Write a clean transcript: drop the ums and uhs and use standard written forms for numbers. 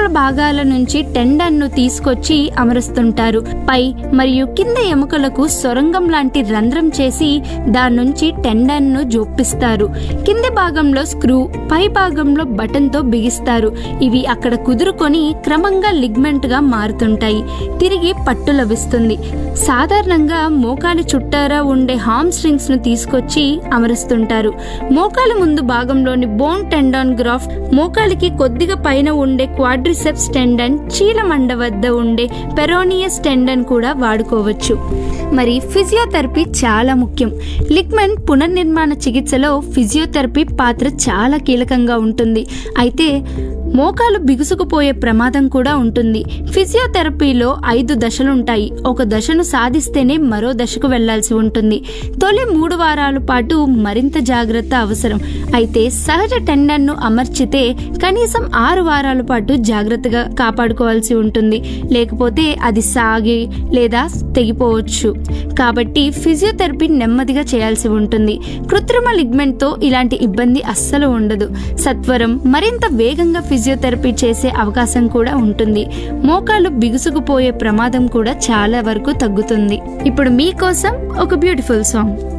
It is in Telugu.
ఇతరుల భాగాల నుంచి టెండన్ను తీసుకొచ్చి అమరుస్తుంటారు. పై మరియు కింద ఎముకలకు సొరంగం లాంటి రంధ్రం చేసి దాని నుంచి టెండన్ను జోపిస్తారు. కింది భాగంలో స్క్రూ, పై భాగంలో బటన్ తో బిగిస్తారు. ఇవి అక్కడ కుదురుకొని క్రమంగా లిగ్మెంట్ గా మారుతుంటాయి. తిరిగి పట్టు లభిస్తుంది. సాధారణంగా మోకాలి చుట్టారా ఉండే హామ్ స్ట్రింగ్స్ ను తీసుకొచ్చి అమరుస్తుంటారు. మోకాలి ముందు భాగంలోని బోన్ టెండాన్ గ్రాఫ్ట్, మోకాలికి కొద్దిగా పైన ఉండే క్వాడ్రిసెప్స్ టెండన్, చీలమండ వద్ద ఉండే పెరోనియస్ టెండన్ కూడా వాడుకోవచ్చు. మరి ఫిజియోథెరపీ చాలా ముఖ్యం. లిగ్మెంట్ పునర్నిర్మాణ చికిత్సలో ఫిజియోథెరపీ పాత్ర చాలా కీలకంగా ఉంటుంది. అయితే మోకాలు బిగుసుకుపోయే ప్రమాదం కూడా ఉంటుంది. ఫిజియోథెరపీలో 5 దశలుంటాయి. ఒక దశను సాధిస్తేనే మరో దశకు వెళ్లాల్సి ఉంటుంది. తొలి 3 వారాల పాటు మరింత జాగ్రత్త అవసరం. అయితే సహజ టెండన్ను అమర్చితే కనీసం 6 వారాల పాటు జాగ్రత్తగా కాపాడుకోవాల్సి ఉంటుంది. లేకపోతే అది సాగి లేదా తెగిపోవచ్చు. కాబట్టి ఫిజియోథెరపీ నెమ్మదిగా చేయాల్సి ఉంటుంది. కృత్రిమ లిగ్మెంట్ తో ఇలాంటి ఇబ్బంది అస్సలు ఉండదు. సత్వరం మరింత వేగంగా ఫిజియోథెరపీ చేసే అవకాశం కూడా ఉంటుంది. మోకాలు బిగుసుకుపోయే ప్రమాదం కూడా చాలా వరకు తగ్గుతుంది. ఇప్పుడు మీకోసం ఒక బ్యూటిఫుల్ సాంగ్.